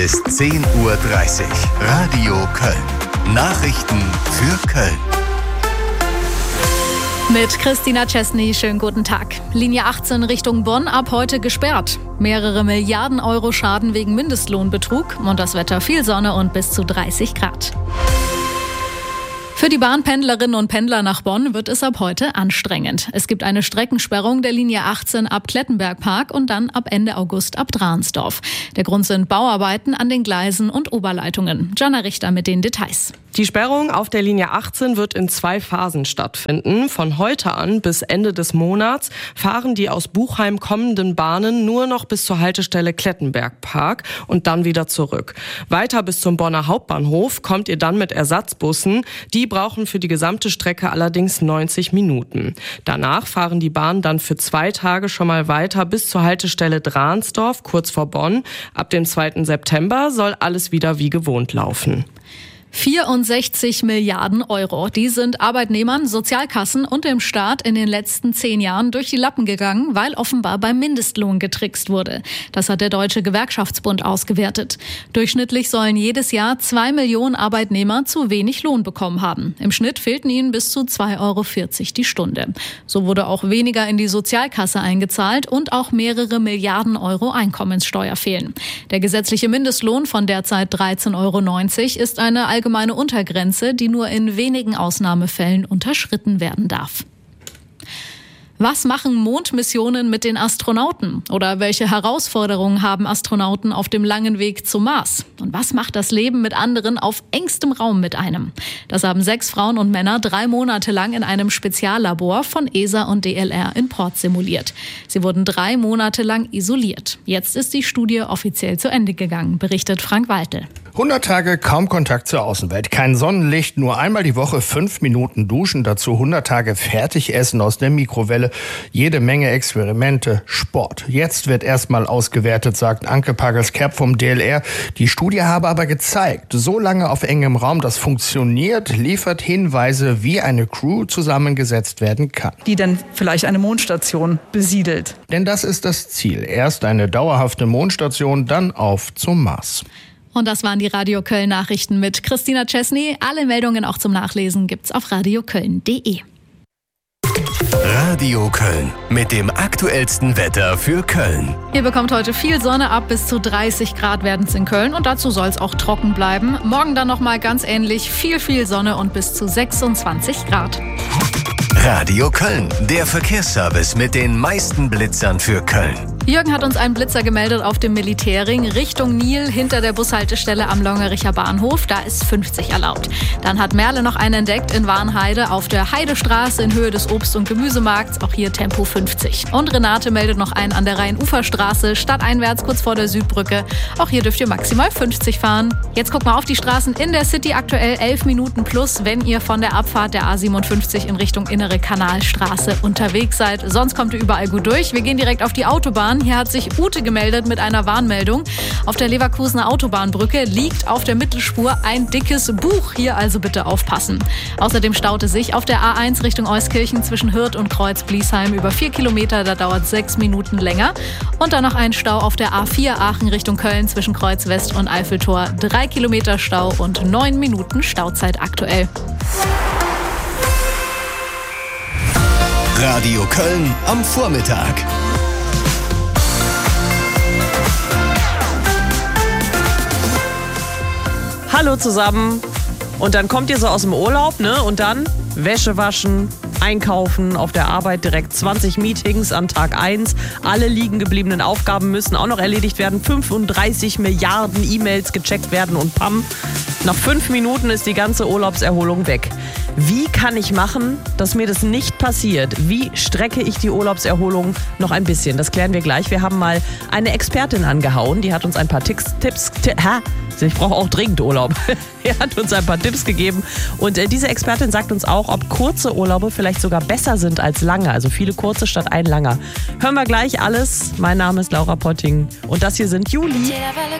Ist 10:30 Uhr. Radio Köln. Nachrichten für Köln. Mit Christina Chesney, schönen guten Tag. Linie 18 Richtung Bonn ab heute gesperrt. Mehrere Milliarden Euro Schaden wegen Mindestlohnbetrug und das Wetter viel Sonne und bis zu 30 Grad. Für die Bahnpendlerinnen und Pendler nach Bonn wird es ab heute anstrengend. Es gibt eine Streckensperrung der Linie 18 ab Klettenbergpark und dann ab Ende August ab Dransdorf. Der Grund sind Bauarbeiten an den Gleisen und Oberleitungen. Jana Richter mit den Details. Die Sperrung auf der Linie 18 wird in 2 Phasen stattfinden. Von heute an bis Ende des Monats fahren die aus Buchheim kommenden Bahnen nur noch bis zur Haltestelle Klettenbergpark und dann wieder zurück. Weiter bis zum Bonner Hauptbahnhof kommt ihr dann mit Ersatzbussen. Die brauchen für die gesamte Strecke allerdings 90 Minuten. Danach fahren die Bahnen dann für 2 Tage schon mal weiter bis zur Haltestelle Dransdorf, kurz vor Bonn. Ab dem 2. September soll alles wieder wie gewohnt laufen. 64 Milliarden Euro. Die sind Arbeitnehmern, Sozialkassen und dem Staat in den letzten 10 Jahren durch die Lappen gegangen, weil offenbar beim Mindestlohn getrickst wurde. Das hat der Deutsche Gewerkschaftsbund ausgewertet. Durchschnittlich sollen jedes Jahr 2 Millionen Arbeitnehmer zu wenig Lohn bekommen haben. Im Schnitt fehlten ihnen bis zu 2,40 Euro die Stunde. So wurde auch weniger in die Sozialkasse eingezahlt und auch mehrere Milliarden Euro Einkommenssteuer fehlen. Der gesetzliche Mindestlohn von derzeit 13,90 Euro ist eine allgemeine Untergrenze, die nur in wenigen Ausnahmefällen unterschritten werden darf. Was machen Mondmissionen mit den Astronauten? Oder welche Herausforderungen haben Astronauten auf dem langen Weg zum Mars? Und was macht das Leben mit anderen auf engstem Raum mit einem? Das haben 6 Frauen und Männer 3 Monate lang in einem Speziallabor von ESA und DLR in Port simuliert. Sie wurden 3 Monate lang isoliert. Jetzt ist die Studie offiziell zu Ende gegangen, berichtet Frank Waltel. 100 Tage kaum Kontakt zur Außenwelt, kein Sonnenlicht, nur einmal die Woche 5 Minuten duschen, dazu 100 Tage Fertigessen aus der Mikrowelle, jede Menge Experimente, Sport. Jetzt wird erstmal ausgewertet, sagt Anke Pagels-Kerb vom DLR. Die Studie habe aber gezeigt, so lange auf engem Raum das funktioniert, liefert Hinweise, wie eine Crew zusammengesetzt werden kann. Die dann vielleicht eine Mondstation besiedelt. Denn das ist das Ziel. Erst eine dauerhafte Mondstation, dann auf zum Mars. Und das waren die Radio Köln Nachrichten mit Christina Chesney. Alle Meldungen auch zum Nachlesen gibt's auf radioköln.de. Radio Köln mit dem aktuellsten Wetter für Köln. Ihr bekommt heute viel Sonne, ab bis zu 30 Grad werden es in Köln und dazu soll es auch trocken bleiben. Morgen dann nochmal ganz ähnlich, viel Sonne und bis zu 26 Grad. Radio Köln, der Verkehrsservice mit den meisten Blitzern für Köln. Jürgen hat uns einen Blitzer gemeldet auf dem Militärring Richtung Nil hinter der Bushaltestelle am Longericher Bahnhof. Da ist 50 erlaubt. Dann hat Merle noch einen entdeckt in Warnheide auf der Heidestraße in Höhe des Obst- und Gemüsemarkts. Auch hier Tempo 50. Und Renate meldet noch einen an der Rhein-Ufer-Straße stadteinwärts kurz vor der Südbrücke. Auch hier dürft ihr maximal 50 fahren. Jetzt guckt mal auf die Straßen in der City. Aktuell 11 Minuten plus, wenn ihr von der Abfahrt der A57 in Richtung Innere Kanalstraße unterwegs seid. Sonst kommt ihr überall gut durch. Wir gehen direkt auf die Autobahn. Hier hat sich Ute gemeldet mit einer Warnmeldung. Auf der Leverkusener Autobahnbrücke liegt auf der Mittelspur ein dickes Buch. Hier also bitte aufpassen. Außerdem staute sich auf der A1 Richtung Euskirchen zwischen Hürth und Kreuz-Bliesheim über 4 Kilometer. Da dauert 6 Minuten länger. Und dann noch ein Stau auf der A4 Aachen Richtung Köln zwischen Kreuz West und Eiffeltor. 3 Kilometer Stau und 9 Minuten Stauzeit aktuell. Radio Köln am Vormittag. Hallo zusammen. Und dann kommt ihr so aus dem Urlaub, ne? Und dann Wäsche waschen, einkaufen, auf der Arbeit direkt 20 Meetings an Tag 1. Alle liegen gebliebenen Aufgaben müssen auch noch erledigt werden. 35 Milliarden E-Mails gecheckt werden und pam. Nach 5 Minuten ist die ganze Urlaubserholung weg. Wie kann ich machen, dass mir das nicht passiert? Wie strecke ich die Urlaubserholung noch ein bisschen? Das klären wir gleich. Wir haben mal eine Expertin angehauen, die hat uns ein paar Tipps. Ich brauche auch dringend Urlaub. Er hat uns ein paar Tipps gegeben und diese Expertin sagt uns auch, ob kurze Urlaube vielleicht sogar besser sind als lange. Also viele kurze statt ein langer. Hören wir gleich alles. Mein Name ist Laura Potting und das hier sind Juli.